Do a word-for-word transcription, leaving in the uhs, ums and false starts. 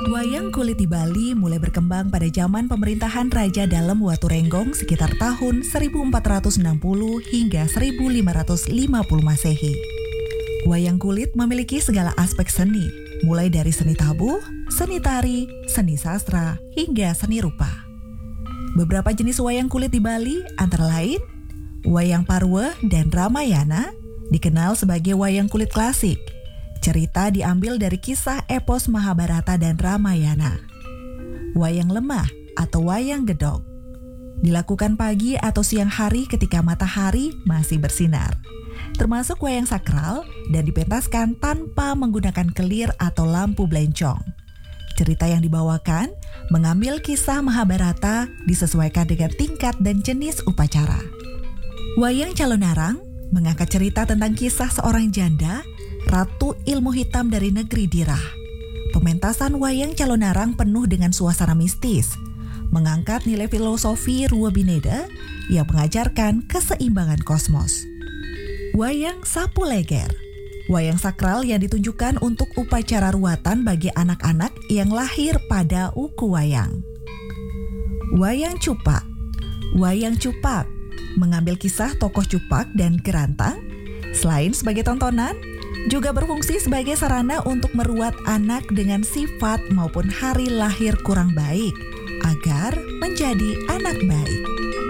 Wayang kulit di Bali mulai berkembang pada zaman pemerintahan Raja Dalem Waturenggong sekitar tahun seribu empat ratus enam puluh hingga seribu lima ratus lima puluh Masehi. Wayang kulit memiliki segala aspek seni, mulai dari seni tabuh, seni tari, seni sastra, hingga seni rupa. Beberapa jenis wayang kulit di Bali antara lain Wayang Parwe dan Ramayana, dikenal sebagai wayang kulit klasik. Cerita diambil dari kisah epos Mahabharata dan Ramayana. Wayang lemah atau wayang gedog dilakukan pagi atau siang hari ketika matahari masih bersinar. Termasuk wayang sakral dan dipentaskan tanpa menggunakan kelir atau lampu blencong. Cerita yang dibawakan mengambil kisah Mahabharata disesuaikan dengan tingkat dan jenis upacara. Wayang Calonarang mengangkat cerita tentang kisah seorang janda Ratu Ilmu Hitam dari negeri Dirah. Pementasan wayang Calonarang penuh dengan suasana mistis, mengangkat nilai filosofi Rua Bineda yang mengajarkan keseimbangan kosmos. Wayang Sapu Leger, wayang sakral yang ditunjukkan untuk upacara ruatan bagi anak-anak yang lahir pada uku wayang. Wayang Cupak, wayang Cupak mengambil kisah tokoh Cupak dan Gerantang. Selain sebagai tontonan, juga berfungsi sebagai sarana untuk meruat anak dengan sifat maupun hari lahir kurang baik agar menjadi anak baik.